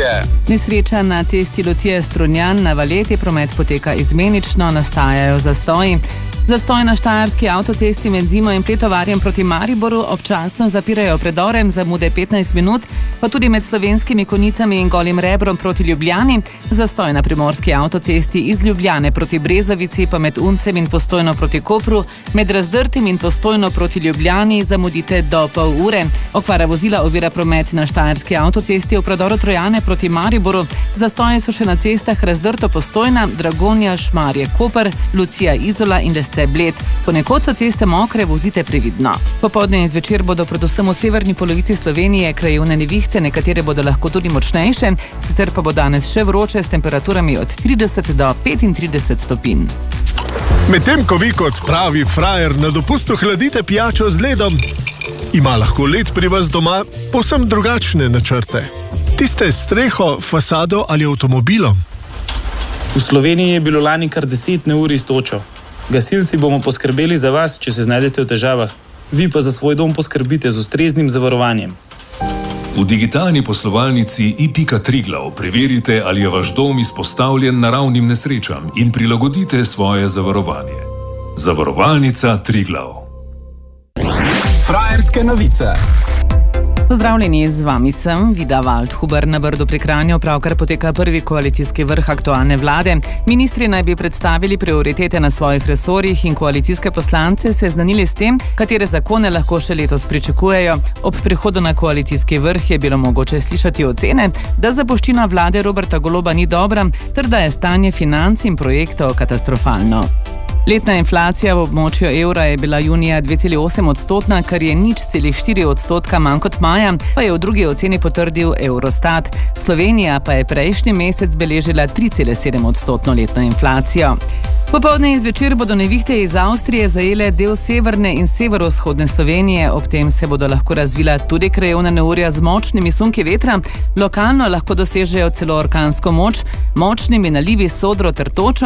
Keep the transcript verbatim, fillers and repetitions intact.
informacije. Nesreča na cesti Lucija-Strunjan na Valeti, promet poteka izmenično, nastajajo zastoji. Zastoj na štajerski avtocesti med Zimo in Pletovarjem proti Mariboru občasno zapirajo predore, zamude petnajst minut, pa tudi med Slovenskimi Konjicami in Golim Rebrom proti Ljubljani. Zastoj na primorski avtocesti iz Ljubljane proti Brezovici, pa med Uncem in Postojno proti Kopru, med Razdrtim in Postojno proti Ljubljani zamudite do pol ure. Okvara vozila ovira promet na štajerski avtocesti v predoru Trojane proti Mariboru. Zastoje so še na cestah Razdrto-Postojna, Dragonja, Šmarje-Koper, Lucija-Izola in Bled. Ponekod so ceste mokre, vozite previdno. Popoldne in zvečer bodo predvsem v severni polovici Slovenije krajevne nevihte, nekatere bodo lahko tudi močnejše, sicer pa bo danes še vroče s temperaturami od trideset do petintrideset stopinj. Medtem ko vi kot pravi frajer na dopustu hladite pijačo z ledom, ima lahko led pri vas doma povsem drugačne načrte. Tiste s streho, fasado ali avtomobilom. V Sloveniji je bilo lani kar deset neurij s točo. Gasilci bomo poskrbeli za vas, če se znajdete v težavah. Vi pa za svoj dom poskrbite z ustreznim zavarovanjem. V digitalni poslovalnici i pika Triglav preverite, ali je vaš dom izpostavljen naravnim nesrečam in prilagodite svoje zavarovanje. Zavarovalnica Triglav. Frajerske novice. Pozdravljeni, z vami sem Vida Waldhuber. Na Brdu pri Kranju pravkar poteka prvi koalicijski vrh aktualne vlade. Ministri naj bi predstavili prioritete na svojih resorjih in koalicijske poslance seznanili s tem, katere zakone lahko še letos pričakujejo. Ob prihodu na koalicijski vrh je bilo mogoče slišati ocene, da zapuščina vlade Roberta Goloba ni dobra, ter da je stanje financ in projektov katastrofalno. Letna inflacija v območju evra je bila junija dve celi osem odstotna, kar je nič celih štiri odstotka manj kot maja, pa je v drugi oceni potrdil Eurostat. Slovenija pa je prejšnji mesec beležila tri cele sedem odstotno letno inflacijo. Popoldne in zvečer bodo nevihte iz Avstrije zajele del severne in severovzhodne Slovenije, ob tem se bodo lahko razvila tudi krajevna neurja z močnimi sunki vetra, lokalno lahko dosežejo celo orkansko moč, močnimi nalivi, sodro ter točo